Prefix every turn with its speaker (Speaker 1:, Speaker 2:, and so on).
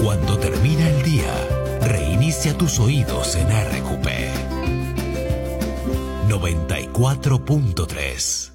Speaker 1: Cuando termina el día, reinicia tus oídos en RQP 94.3.